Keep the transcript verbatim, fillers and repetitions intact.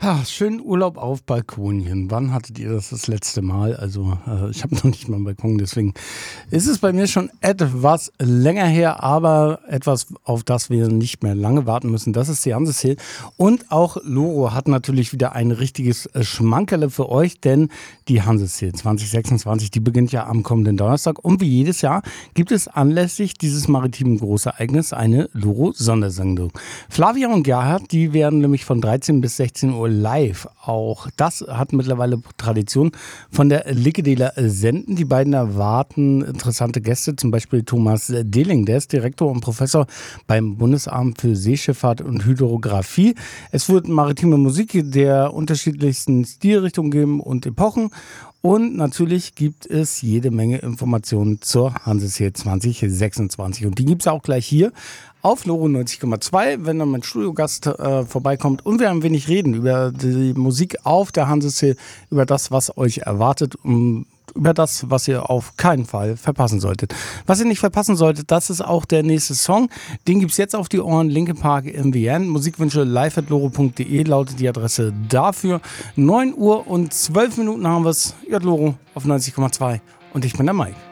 Ah, schönen Urlaub auf Balkonien. Wann hattet ihr das das letzte Mal? Also äh, ich habe noch nicht mal einen Balkon, deswegen ist es bei mir schon etwas länger her, aber etwas, auf das wir nicht mehr lange warten müssen. Das ist die Hanseseel. Und auch Loro hat natürlich wieder ein richtiges äh, Schmankerle für euch, denn die Hanseseel zwanzig sechsundzwanzig, die beginnt ja am kommenden Donnerstag. Und wie jedes Jahr gibt es anlässlich dieses maritimen Großereignisses eine Loro-Sondersendung. Flavia und Gerhard, die werden nämlich von dreizehn bis sechzehn Uhr live. Auch das hat mittlerweile Tradition von der Likedela senden. Die beiden erwarten interessante Gäste, zum Beispiel Thomas Dehling, der ist Direktor und Professor beim Bundesamt für Seeschifffahrt und Hydrographie. Es wird maritime Musik der unterschiedlichsten Stilrichtungen geben und Epochen. Und natürlich gibt es jede Menge Informationen zur Hanseseel zwanzig sechsundzwanzig. Und die gibt es auch gleich hier auf Loro neunzig Komma zwei, wenn dann mein Studiogast äh, vorbeikommt. Und wir ein wenig reden über die Musik auf der Hanseseel, über das, was euch erwartet, um, über das, was ihr auf keinen Fall verpassen solltet. Was ihr nicht verpassen solltet, das ist auch der nächste Song. Den gibt es jetzt auf die Ohren. Linkin Park in the End. Musikwünsche live at loro punkt de lautet die Adresse dafür. neun Uhr und zwölf Minuten haben wir es. Ihr Loro auf neunzig Komma zwei. Und ich bin der Mike.